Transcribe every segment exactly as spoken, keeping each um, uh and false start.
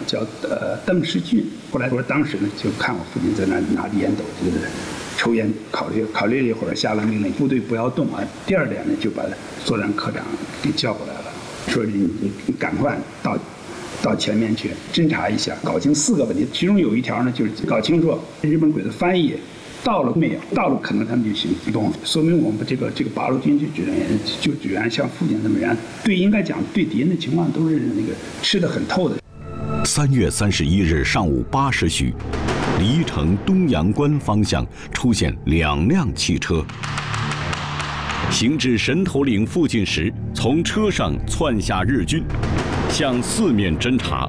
叫呃邓世俊。后来说当时呢就看我父亲在那拿着烟斗这个抽烟，考虑考虑了一会儿，下了命令，部队不要动啊。第二点呢就把作战科长给叫过来了，说你你赶快到到前面去侦查一下，搞清四个问题。其中有一条呢就是搞清楚日本鬼子翻译到了没有，到了可能他们就行动，说明我们这个这个八路军就指人员就指员像父亲他们人对应该讲对敌人的情况都是那个吃得很透的。 三月三十一日上午八时许，黎城东阳关方向出现两辆汽车。行至神头岭附近时，从车上窜下日军，向四面侦察。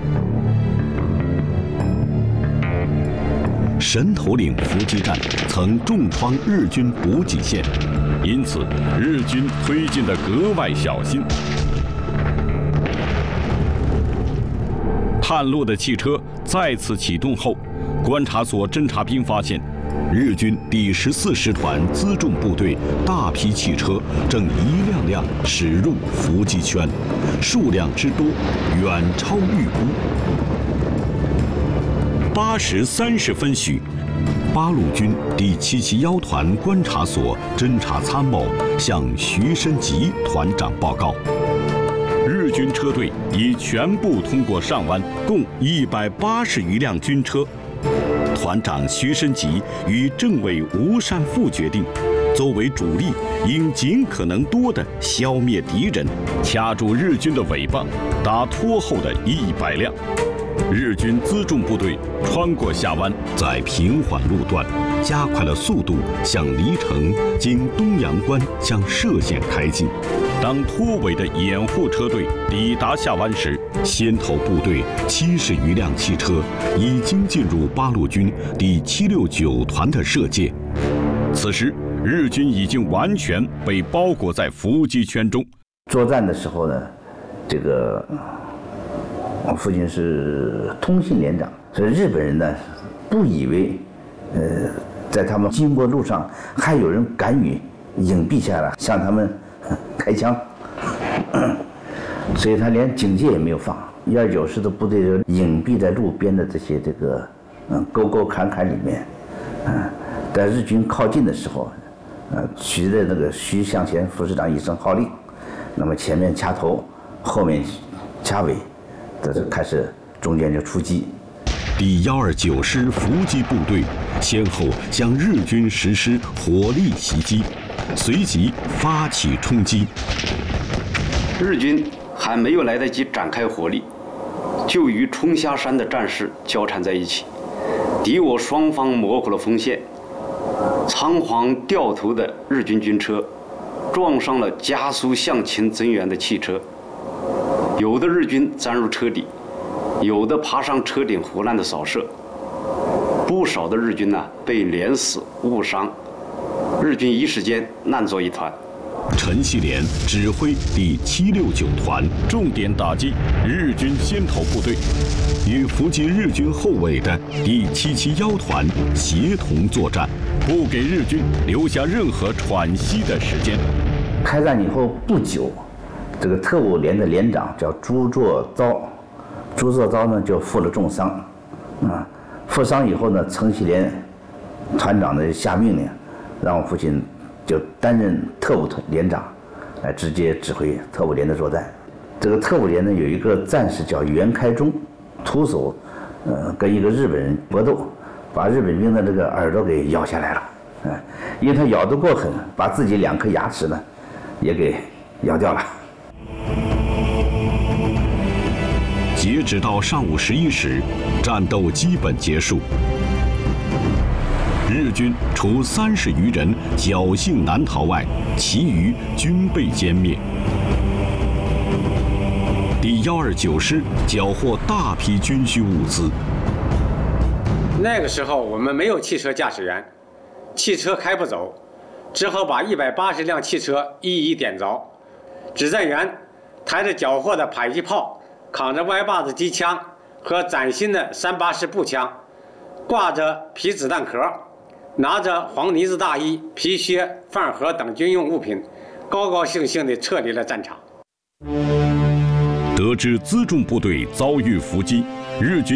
神头岭伏击战曾重创日军补给线，因此日军推进得格外小心。探路的汽车再次启动后，观察所侦察兵发现，日军第十四师团辎重部队大批汽车正一辆辆驶入伏击圈，数量之多远超预估。八时三十分许，八路军第七七幺团观察所侦察参谋向徐申吉团长报告，日军车队已全部通过上湾，共一百八十余辆军车。团长徐申吉与政委吴善富决定，作为主力，应尽可能多地消灭敌人，掐住日军的尾巴，打拖后的一百辆。日军辎重部队穿过下湾，在平缓路段加快了速度，向黎城经东阳关向歙县开进。当拖尾的掩护车队抵达下湾时，先头部队七十余辆汽车已经进入八路军第七六九团的射界。此时，日军已经完全被包裹在伏击圈中。 作战的时候呢，这个我父亲是通信连长，所以日本人呢不以为，呃，在他们经过路上还有人敢于隐蔽下来向他们开枪，所以他连警戒也没有放。一二九师的部队就隐蔽在路边的这些这个嗯沟沟坎坎里面，嗯，在日军靠近的时候，呃，徐的那个徐向前副师长一声号令，那么前面掐头，后面掐尾。这是开始，中间就出击。 第幺二九师伏击部队先后向日军实施火力袭击，随即发起冲击。 日军还没有来得及展开火力，就与冲下山的战士交缠在一起，敌我双方模糊了锋线。仓皇掉头的日军军车撞上了加速向前增援的汽车。有的日军钻入车底，有的爬上车顶胡乱的扫射，不少的日军呢、啊、被连死误伤，日军一时间乱作一团。 陈锡联指挥第七六九团重点打击日军先头部队，与伏击日军后尾的第七七幺团协同作战，不给日军留下任何喘息的时间。 开战以后不久，这个特务连的连长叫朱作昭，朱作昭呢就负了重伤，啊，负伤以后呢，陈锡联团长呢下命令，让我父亲就担任特务连长，来直接指挥特务连的作战。这个特务连呢有一个战士叫袁开忠，徒手，呃，跟一个日本人搏斗，把日本兵的这个耳朵给咬下来了，嗯，因为他咬得过狠，把自己两颗牙齿呢也给咬掉了。 截止到上午十一时，战斗基本结束。日军除三十余人侥幸难逃外，其余均被歼灭。第幺二九师缴获大批军需物资。 那个时候我们没有汽车驾驶员，汽车开不走，只好把一百八十辆汽车一一点着。指战员抬着缴获的迫击炮，扛着歪把子机枪和崭新的三八式步枪，挂着皮子弹壳，拿着黄呢子大衣、皮靴、饭盒等军用物品，高高兴兴地撤离了战场。 得得知辎重部队遭遇伏击，日军